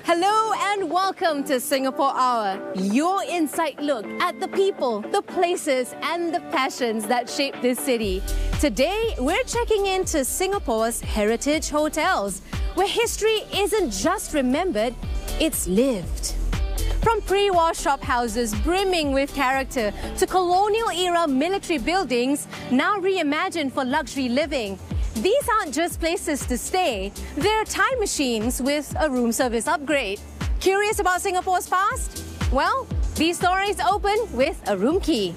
Hello and welcome to Singapore Hour, your inside look at the people, the places and the passions that shape this city. Today, we're checking into Singapore's heritage hotels, where history isn't just remembered, it's lived. From pre-war shophouses brimming with character to colonial-era military buildings now reimagined for luxury living, these aren't just places to stay, they're time machines with a room service upgrade. Curious about Singapore's past? Well, these stories open with a room key.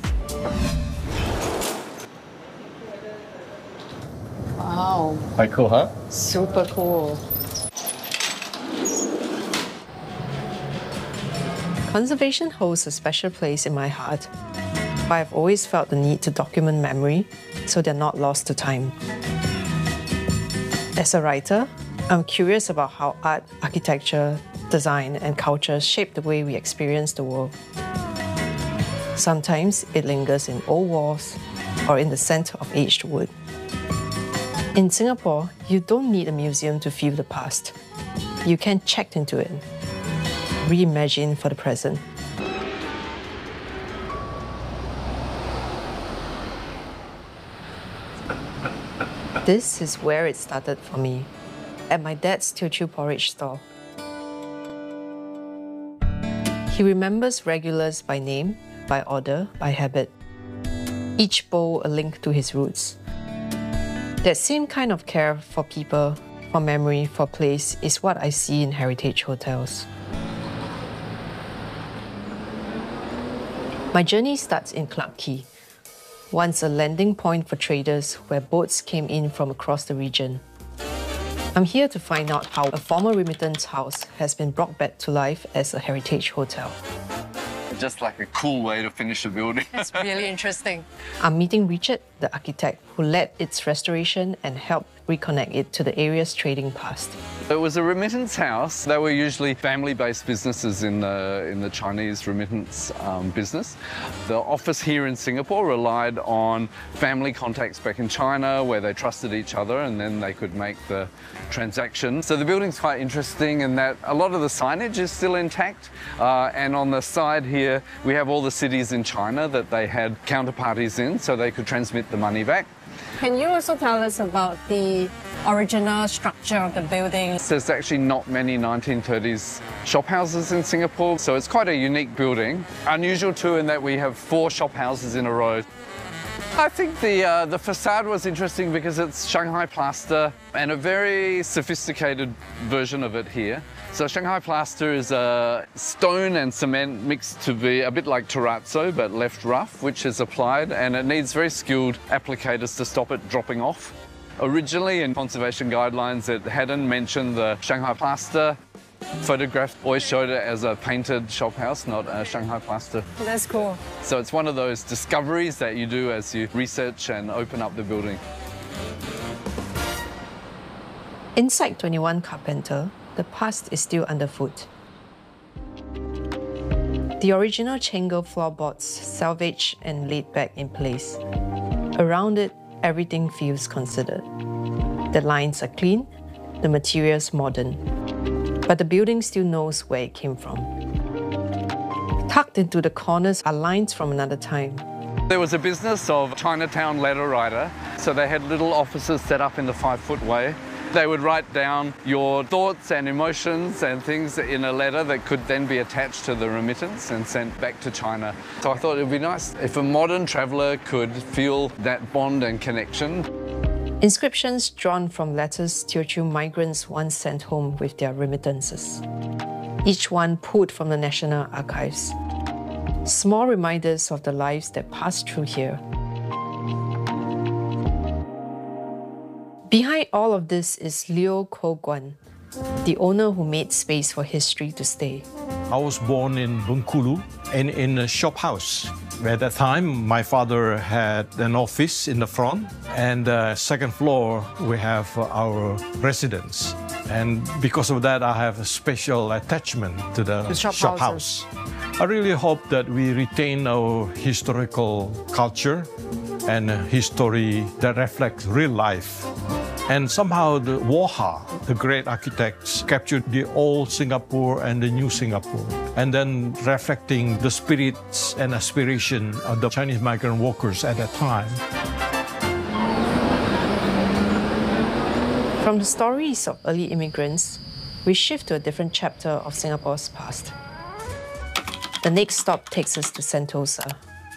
Wow. Quite cool, huh? Super cool. Conservation holds a special place in my heart, but I've always felt the need to document memory so they're not lost to time. As a writer, I'm curious about how art, architecture, design, and culture shape the way we experience the world. Sometimes it lingers in old walls or in the scent of aged wood. In Singapore, you don't need a museum to feel the past. You can check into it, reimagine for the present. This is where it started for me, at my dad's Teochew porridge stall. He remembers regulars by name, by order, by habit. Each bowl a link to his roots. That same kind of care for people, for memory, for place is what I see in heritage hotels. My journey starts in Clarke Quay, once a landing point for traders where boats came in from across the region. I'm here to find out how a former remittance house has been brought back to life as a heritage hotel. Just like a cool way to finish a building. That's really interesting. I'm meeting Richard, the architect who led its restoration and helped reconnect it to the area's trading past. It was a remittance house. They were usually family-based businesses in the Chinese remittance business. The office here in Singapore relied on family contacts back in China where they trusted each other and then they could make the transaction. So the building's quite interesting in that a lot of the signage is still intact, and on the side here we have all the cities in China that they had counterparties in so they could transmit the money back. Can you also tell us about the original structure of the building? There's actually not many 1930s shophouses in Singapore, so it's quite a unique building. Unusual too in that we have 4 shophouses in a row. I think the facade was interesting because it's Shanghai plaster and a very sophisticated version of it here. So Shanghai plaster is a stone and cement mixed to be a bit like terrazzo but left rough, which is applied, and it needs very skilled applicators to stop it dropping off. Originally in conservation guidelines it hadn't mentioned the Shanghai plaster. Photographs always showed it as a painted shophouse, not a Shanghai plaster. That's cool. So it's one of those discoveries that you do as you research and open up the building. Inside 21 Carpenter, the past is still underfoot. The original Chengle floorboards salvaged and laid back in place. Around it, everything feels considered. The lines are clean, the materials modern, but the building still knows where it came from. Tucked into the corners are lines from another time. There was a business of Chinatown letter writer, so they had little offices set up in the 5-foot way. They would write down your thoughts and emotions and things in a letter that could then be attached to the remittance and sent back to China. So I thought it would be nice if a modern traveller could feel that bond and connection. Inscriptions drawn from letters Teochew migrants once sent home with their remittances. Each one pulled from the National Archives. Small reminders of the lives that passed through here. Behind all of this is Liu Ko Guan, the owner who made space for history to stay. I was born in Bengkulu and in a shop house. At that time, my father had an office in the front, and second floor we have our residence. And because of that, I have a special attachment to the shop house. I really hope that we retain our historical culture and history that reflects real life. And somehow the Woha, the great architects, captured the old Singapore and the new Singapore, and then reflecting the spirits and aspiration of the Chinese migrant workers at that time. From the stories of early immigrants, we shift to a different chapter of Singapore's past. The next stop takes us to Sentosa.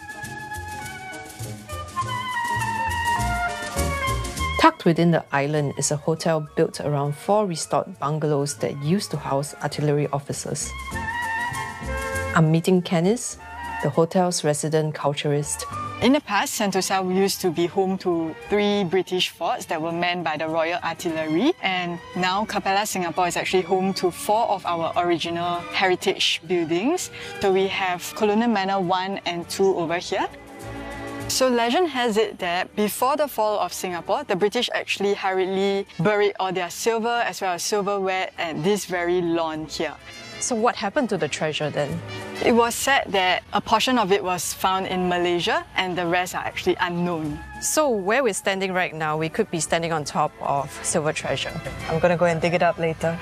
Tucked within the island is a hotel built around 4 restored bungalows that used to house artillery officers. I'm meeting Kenneth, the hotel's resident culturist. In the past, Sentosa used to be home to 3 British forts that were manned by the Royal Artillery, and now Capella Singapore is actually home to 4 of our original heritage buildings. So we have Colonial Manor 1 and 2 over here. So legend has it that before the fall of Singapore, the British actually hurriedly buried all their silver as well as silverware at this very lawn here. So what happened to the treasure then? It was said that a portion of it was found in Malaysia and the rest are actually unknown. So where we're standing right now, we could be standing on top of silver treasure. I'm gonna go and dig it up later.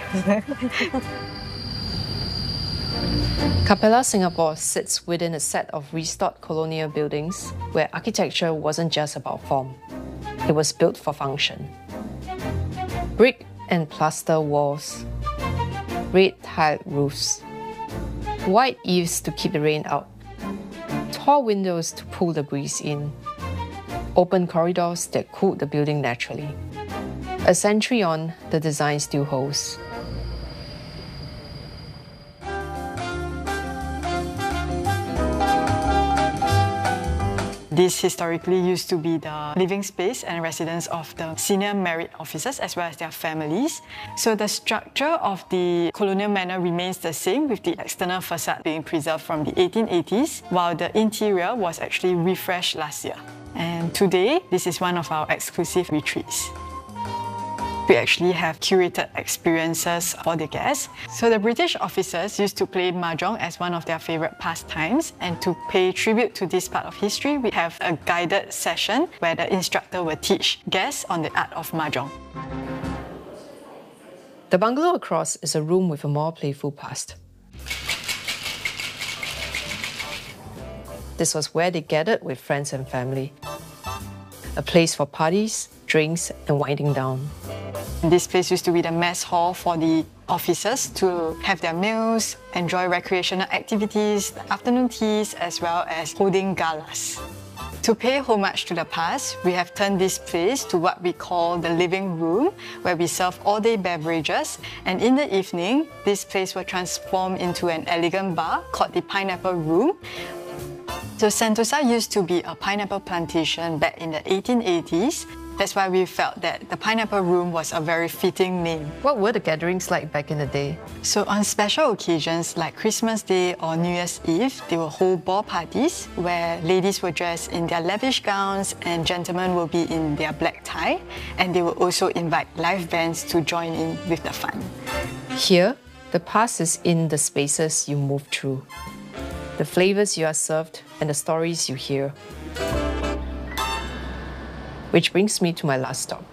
Capella Singapore sits within a set of restored colonial buildings where architecture wasn't just about form. It was built for function. Brick and plaster walls, red tiled roofs, white eaves to keep the rain out, tall windows to pull the breeze in, open corridors that cooled the building naturally. A century on, the design still holds. This historically used to be the living space and residence of the senior merit officers as well as their families. So the structure of the Colonial Manor remains the same, with the external facade being preserved from the 1880s, while the interior was actually refreshed last year. And today, this is one of our exclusive retreats. We actually have curated experiences for the guests. So the British officers used to play mahjong as one of their favorite pastimes, and to pay tribute to this part of history, we have a guided session where the instructor will teach guests on the art of mahjong. The bungalow across is a room with a more playful past. This was where they gathered with friends and family. A place for parties, drinks, and winding down. This place used to be the mess hall for the officers to have their meals, enjoy recreational activities, afternoon teas, as well as holding galas. To pay homage to the past, we have turned this place to what we call the living room, where we serve all-day beverages, and in the evening, this place will transform into an elegant bar called the Pineapple Room. So Sentosa used to be a pineapple plantation back in the 1880s. That's why we felt that the Pineapple Room was a very fitting name. What were the gatherings like back in the day? So on special occasions like Christmas Day or New Year's Eve, they will hold ball parties where ladies will dress in their lavish gowns and gentlemen will be in their black tie, and they will also invite live bands to join in with the fun. Here, the past is in the spaces you move through, the flavors you are served, and the stories you hear. Which brings me to my last stop.